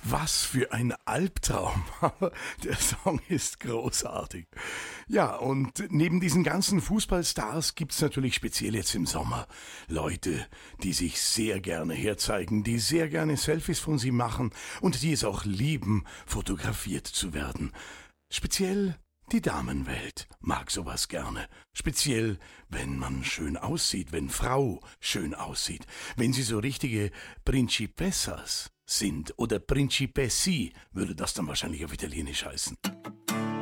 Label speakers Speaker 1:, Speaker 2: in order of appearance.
Speaker 1: Was für ein Albtraum. Aber der Song ist großartig. Ja, und neben diesen ganzen Fußballstars gibt's natürlich speziell jetzt im Sommer Leute, die sich sehr gerne herzeigen, die sehr gerne Selfies von sie machen und die es auch lieben, fotografiert zu werden. Speziell die Damenwelt mag sowas gerne. Speziell, wenn man schön aussieht, wenn Frau schön aussieht. Wenn sie so richtige Principessas sind oder Principessi, würde das dann wahrscheinlich auf Italienisch heißen.